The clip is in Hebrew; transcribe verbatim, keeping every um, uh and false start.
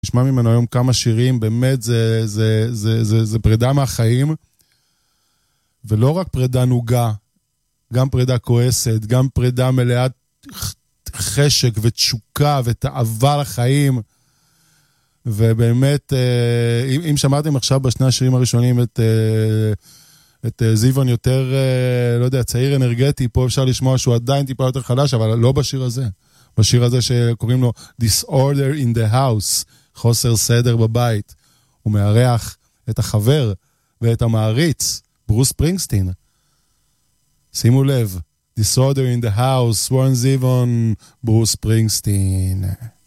נשמע ממנו היום כמה שירים, באמת זה, זה, זה, זה, זה פרידה מהחיים, ולא רק פרידה נוגה, גם פרידה כועסת, גם פרידה מלאת חשק ותשוקה ותאווה לחיים, ובאמת, אם, אם שמעתם עכשיו בשני השירים הראשונים את, את זיוון יותר, לא יודע, צעיר אנרגטי, פה אפשר לשמוע שהוא עדיין טיפה יותר חדש, אבל לא בשיר הזה. בשיר הזה שקוראים לו Disorder in the House, חוסר סדר בבית. הוא מארח את החבר ואת המעריץ, ברוס ספרינגסטין. שימו לב, Disorder in the House, וורן זיוון, ברוס ספרינגסטין.